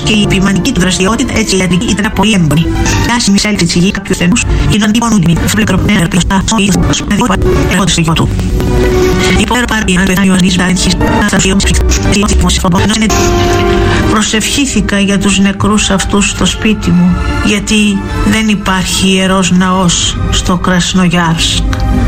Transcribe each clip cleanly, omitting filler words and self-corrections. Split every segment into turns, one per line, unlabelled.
και η ποιμαντική του δραστηριότητα έτσι ιατρική ήταν πολύ έμπονη. Τάση μισέλξη της υγιή κάποιου ασθενούς ήταν τύπων φλεκροπνέα πλωστά στο ήθος με δύο παρελθόντες στο γιο του. Υπέρω πάρει αν πεθάνει ο Ανής Βαρέντχης προσευχήθηκα για τους νεκρούς αυτούς στο σπίτι μου, γιατί δεν υπάρχει ιερός ναός στο Κρασνογιάρσκ.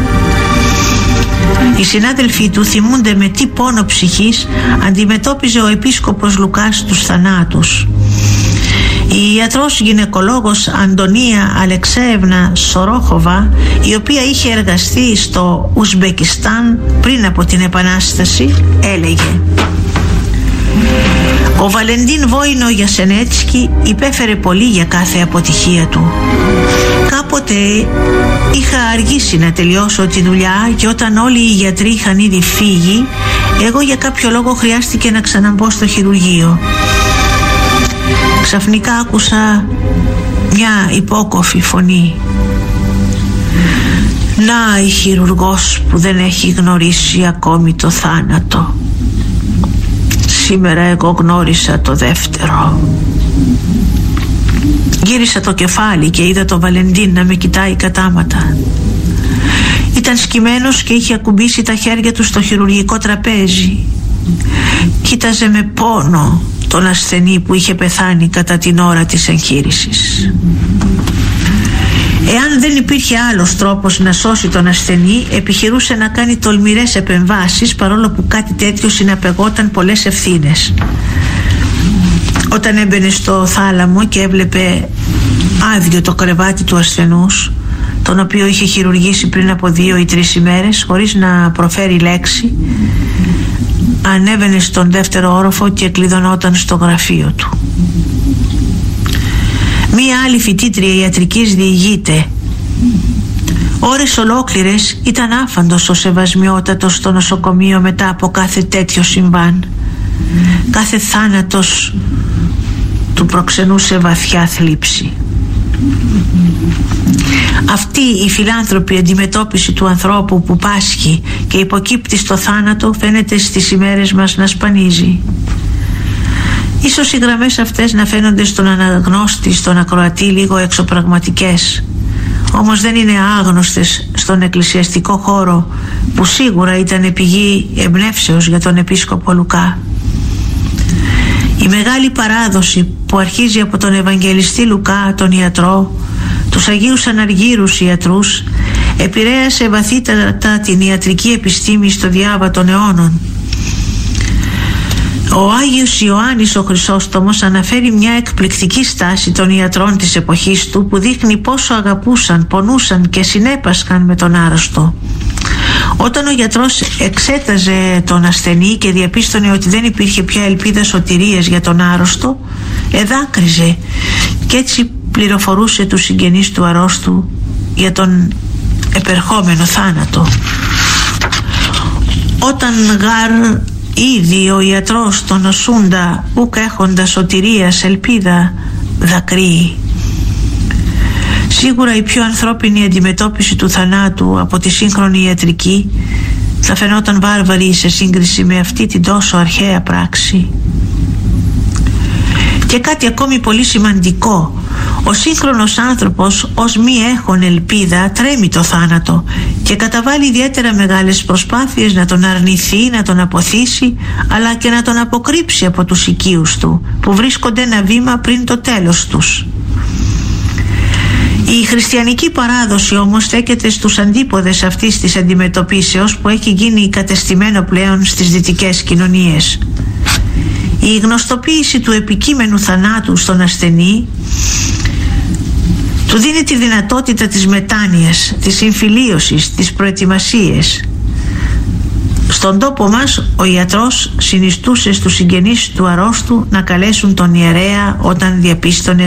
Οι συνάδελφοί του θυμούνται με τι πόνο ψυχής αντιμετώπιζε ο επίσκοπος Λουκάς τους θανάτους. Η ιατρός γυναικολόγος Αντωνία Αλεξέευνα Σορόχοβα, η οποία είχε εργαστεί στο Ουσμπεκιστάν πριν από την Επανάσταση, έλεγε: «Ο Βαλεντίν Βόινο Γιασενέτσκι υπέφερε πολύ για κάθε αποτυχία του. Κάποτε είχα αργήσει να τελειώσω τη δουλειά και όταν όλοι οι γιατροί είχαν ήδη φύγει, εγώ για κάποιο λόγο χρειάστηκε να ξαναμπω στο χειρουργείο. Ξαφνικά άκουσα μια υπόκοφη φωνή. Να η χειρουργός που δεν έχει γνωρίσει ακόμη το θάνατο. Σήμερα εγώ γνώρισα το δεύτερο». Γύρισα το κεφάλι και είδα τον Βαλεντίν να με κοιτάει κατάματα. Ήταν σκυμμένος και είχε ακουμπήσει τα χέρια του στο χειρουργικό τραπέζι. Κοίταζε με πόνο τον ασθενή που είχε πεθάνει κατά την ώρα της εγχείρησης. Εάν δεν υπήρχε άλλος τρόπος να σώσει τον ασθενή, επιχειρούσε να κάνει τολμηρές επεμβάσεις, παρόλο που κάτι τέτοιο συναπαιγόταν πολλές ευθύνες. Όταν έμπαινε στο θάλαμο και έβλεπε άδειο το κρεβάτι του ασθενούς, τον οποίο είχε χειρουργήσει πριν από 2 ή 3 ημέρες, χωρίς να προφέρει λέξη, ανέβαινε στον δεύτερο όροφο και κλειδωνόταν στο γραφείο του. Μία άλλη φοιτήτρια ιατρικής διηγείται: «Ώρες ολόκληρες ήταν άφαντος ο Σεβασμιότατος στο νοσοκομείο μετά από κάθε τέτοιο συμβάν. Κάθε θάνατος του προξενούσε βαθιά θλίψη». Αυτή η φιλάνθρωπη αντιμετώπιση του ανθρώπου που πάσχει και υποκύπτει στο θάνατο φαίνεται στις ημέρες μας να σπανίζει. Ίσως οι γραμμές αυτές να φαίνονται στον αναγνώστη, στον ακροατή λίγο εξωπραγματικές, όμως δεν είναι άγνωστες στον εκκλησιαστικό χώρο, που σίγουρα ήταν πηγή εμπνεύσεως για τον επίσκοπο Λουκά. Η μεγάλη παράδοση που αρχίζει από τον Ευαγγελιστή Λουκά, τον ιατρό, τους Αγίους Αναργύρους ιατρούς, επηρέασε βαθύτατα την ιατρική επιστήμη στο διάβα των αιώνων. Ο Άγιος Ιωάννης ο Χρυσόστομος αναφέρει μια εκπληκτική στάση των ιατρών της εποχής του, που δείχνει πόσο αγαπούσαν, πονούσαν και συνέπασκαν με τον άρρωστο. Όταν ο γιατρός εξέταζε τον ασθενή και διαπίστωνε ότι δεν υπήρχε πια ελπίδα σωτηρίας για τον άρρωστο, εδάκρυζε και έτσι πληροφορούσε τους συγγενείς του αρρώστου για τον επερχόμενο θάνατο. Όταν γάρ ήδη ο ιατρός τον νοσούντα ουκ έχοντα σωτηρίας ελπίδα δακρύει. Σίγουρα η πιο ανθρώπινη αντιμετώπιση του θανάτου από τη σύγχρονη ιατρική θα φαινόταν βάρβαρη σε σύγκριση με αυτή την τόσο αρχαία πράξη. Και κάτι ακόμη πολύ σημαντικό: ο σύγχρονος άνθρωπος ως μη έχων ελπίδα τρέμει το θάνατο και καταβάλει ιδιαίτερα μεγάλες προσπάθειες να τον αρνηθεί, να τον αποθήσει, αλλά και να τον αποκρύψει από τους οικείους του, που βρίσκονται ένα βήμα πριν το τέλος τους. Η χριστιανική παράδοση όμως στέκεται στους αντίποδες αυτής της αντιμετωπίσεως, που έχει γίνει κατεστημένο πλέον στις δυτικές κοινωνίες. Η γνωστοποίηση του επικείμενου θανάτου στον ασθενή του δίνει τη δυνατότητα της μετάνοιας, της συμφιλίωσης, της προετοιμασίας. Στον τόπο μας ο ιατρός συνιστούσε στους συγγενείς του αρρώστου να καλέσουν τον ιερέα όταν διαπίστωνε